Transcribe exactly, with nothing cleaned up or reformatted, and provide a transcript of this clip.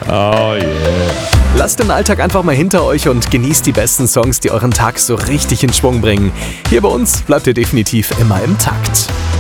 Oh yeah. Lasst den Alltag einfach mal hinter euch und genießt die besten Songs, die euren Tag so richtig in Schwung bringen. Hier bei uns bleibt ihr definitiv immer im Takt.